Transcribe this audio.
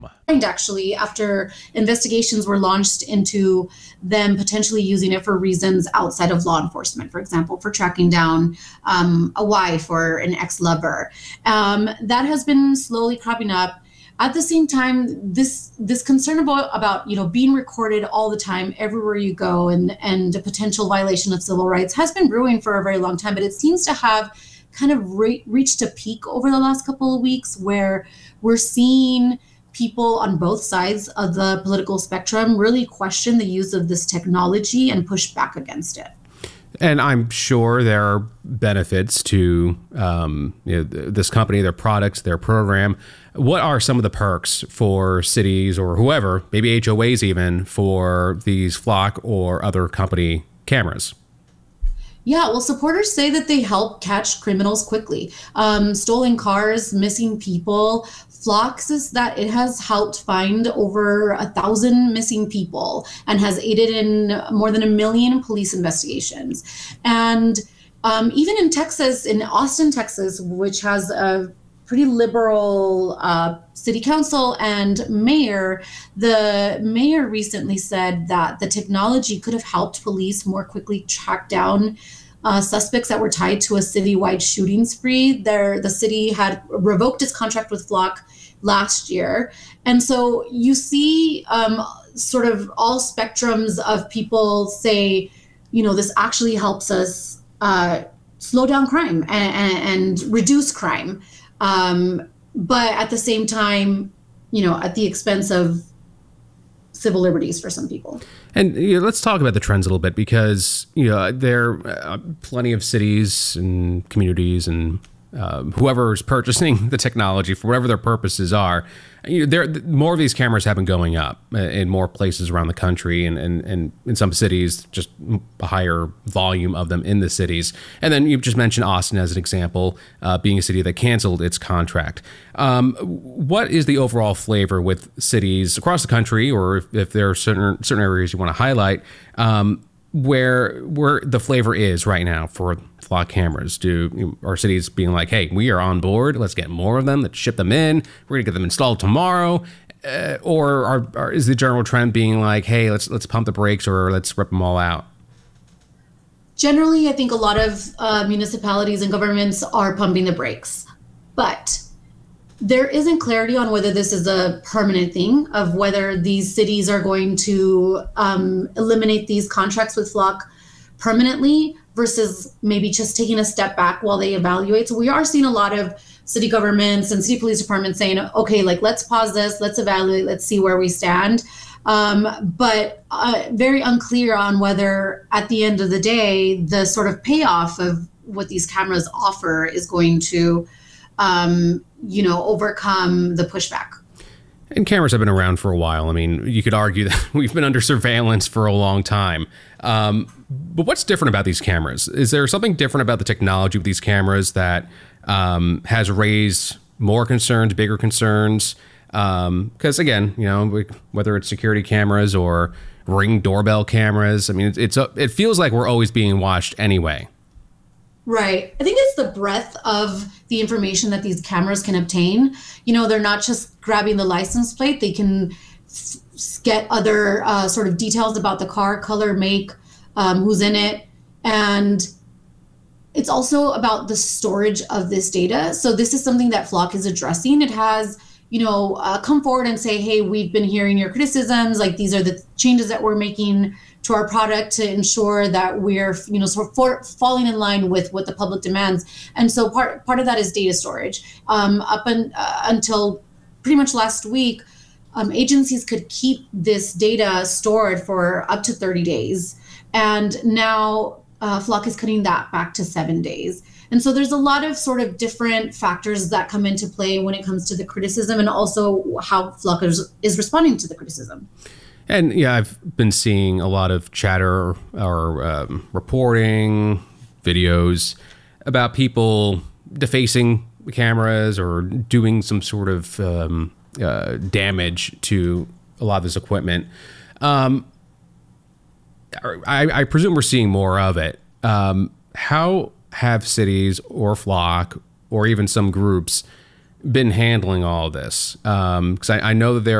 Actually, after investigations were launched into them potentially using it for reasons outside of law enforcement, for example, for tracking down a wife or an ex-lover. That has been slowly cropping up. At the same time, this concern about being recorded all the time everywhere you go and a potential violation of civil rights has been brewing for a very long time, but it seems to have kind of reached a peak over the last couple of weeks where we're seeing people on both sides of the political spectrum really question the use of this technology and push back against it. And I'm sure there are benefits to this company, their products, their program. What are some of the perks for cities or whoever, maybe HOAs even, for these Flock or other company cameras? Yeah, well, supporters say that they help catch criminals quickly. Stolen cars, missing people. Flock says that it has helped find over 1,000 missing people and has aided in more than 1 million police investigations. And even in Texas, in Austin, Texas, which has a pretty liberal city council and mayor, the mayor recently said that the technology could have helped police more quickly track down suspects that were tied to a citywide shooting spree. The city had revoked its contract with Flock last year. And so you see sort of all spectrums of people say, this actually helps us slow down crime and reduce crime. But at the same time, at the expense of civil liberties for some people. And let's talk about the trends a little bit, because there are plenty of cities and communities and whoever is purchasing the technology for whatever their purposes are. More of these cameras have been going up in more places around the country, and in some cities, just a higher volume of them in the cities. And then you've just mentioned Austin as an example, being a city that canceled its contract. What is the overall flavor with cities across the country, or if there are certain areas you want to highlight, where the flavor is right now for Flock cameras? Are cities being like, hey, we are on board, let's get more of them, let's ship them in, we're gonna get them installed tomorrow, or is the general trend being like, hey, let's pump the brakes, or let's rip them all out? Generally, I think a lot of municipalities and governments are pumping the brakes, but there isn't clarity on whether this is a permanent thing, of whether these cities are going to eliminate these contracts with Flock permanently versus maybe just taking a step back while they evaluate. So we are seeing a lot of city governments and city police departments saying, okay, let's pause this, let's evaluate, let's see where we stand. But very unclear on whether at the end of the day, the sort of payoff of what these cameras offer is going to overcome the pushback. And cameras have been around for a while. I mean, you could argue that we've been under surveillance for a long time. But what's different about these cameras? Is there something different about the technology of these cameras that has raised more concerns, bigger concerns? Because again, whether it's security cameras or Ring doorbell cameras, I mean, it feels like we're always being watched anyway. Right. I think it's the breadth of the information that these cameras can obtain. They're not just grabbing the license plate. They can get other sort of details about the car, color, make, who's in it. And it's also about the storage of this data. So this is something that Flock is addressing. It has, come forward and say, hey, we've been hearing your criticisms. These are the changes that we're making to our product to ensure that we're, sort of falling in line with what the public demands. And so part of that is data storage. Until pretty much last week, agencies could keep this data stored for up to 30 days. And now Flock is cutting that back to 7 days. And so there's a lot of sort of different factors that come into play when it comes to the criticism, and also how Flock is responding to the criticism. And yeah, I've been seeing a lot of chatter or reporting, videos about people defacing the cameras or doing some sort of damage to a lot of this equipment. I presume we're seeing more of it. How have cities or Flock or even some groups been handling all of this? Because I know that there